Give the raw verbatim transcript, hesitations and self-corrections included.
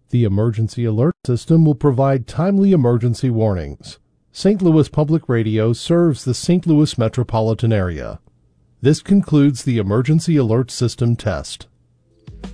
The emergency alert system will provide timely emergency warnings. Saint Louis Public Radio serves the Saint Louis metropolitan area. This concludes the emergency alert system test.